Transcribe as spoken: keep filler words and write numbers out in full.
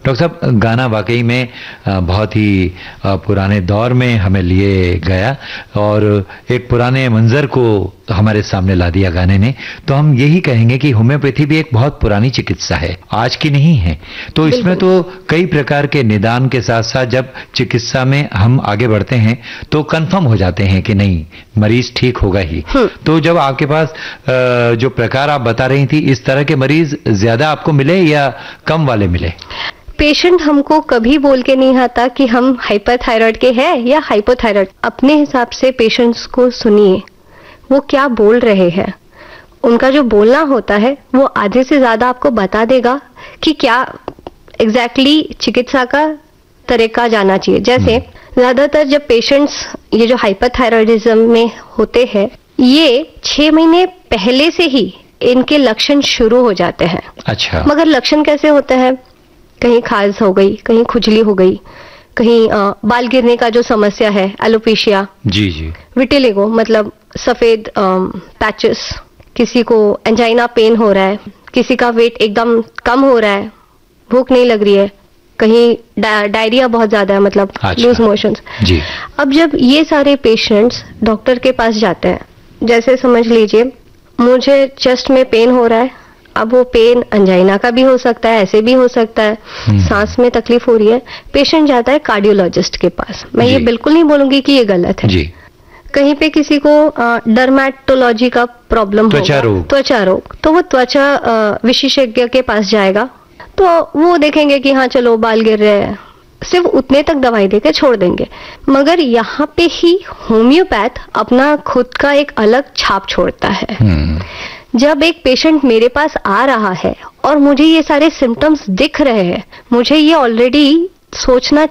Doctor साहब, गाना वाकई में बहुत ही पुराने दौर में हमें लिए गया और एक पुराने मंजर को हमारे सामने ला दिया गाने ने। तो हम यही कहेंगे कि होम्योपैथी भी एक बहुत पुरानी चिकित्सा है, आज की नहीं है। तो इसमें तो कई प्रकार के निदान के साथ साथ जब चिकित्सा में हम आगे बढ़ते हैं तो कंफर्म हो जाते हैं कि नहीं, मरीज ठीक होगा ही। तो जब आपके पास जो प्रकार आप बता रही थी, इस तरह के मरीज ज्यादा आपको मिले या कम वाले मिले? पेशेंट हमको कभी बोल के नहीं आता कि हम हाइपरथायराइड के हैं या हाइपोथायराइड। अपने हिसाब से पेशेंट्स को सुनिए, वो क्या बोल रहे हैं। उनका जो बोलना होता है वो आधे से ज्यादा आपको बता देगा कि क्या एग्जैक्टली exactly चिकित्सा का तरीका जाना चाहिए। जैसे ज्यादातर जब पेशेंट्स ये जो हाइपरथायराइडिज्म में होते हैं, ये छह महीने पहले से ही इनके लक्षण शुरू हो जाते हैं। अच्छा। मगर लक्षण कैसे होते हैं? कहीं खाज हो गई, कहीं खुजली हो गई, कहीं आ, बाल गिरने का जो समस्या है, एलोपेशिया, जी जी, विटिलिगो मतलब सफेद पैचेस, किसी को एंजाइना पेन हो रहा है, किसी का वेट एकदम कम हो रहा है, भूख नहीं लग रही है, कहीं डा, डायरिया बहुत ज्यादा है, मतलब लूज मोशंस। जी। अब जब ये सारे पेशेंट्स डॉक्टर के पास जाते हैं, जैसे समझ लीजिए मुझे चेस्ट में पेन हो रहा है, अब वो पेन अंजाइना का भी हो सकता है, ऐसे भी हो सकता है, सांस में तकलीफ हो रही है, पेशेंट जाता है कार्डियोलॉजिस्ट के पास। मैं ये बिल्कुल नहीं बोलूंगी कि ये गलत है। जी। कहीं पे किसी को डर्मेटोलॉजी का प्रॉब्लम होगा, त्वचा रोग, तो वो त्वचा विशेषज्ञ के पास जाएगा, तो वो देखेंगे कि हाँ चलो बाल गिर रहे हैं, सिर्फ उतने तक दवाई देके छोड़ देंगे। मगर यहाँ पे ही होम्योपैथ अपना खुद का एक अलग छाप छोड़ता है। जब एक पेशेंट मेरे पास आ रहा है और मुझे ये सारे सिम्टम्स दिख रहे हैं, मुझे ये ऑलरेडी सोचना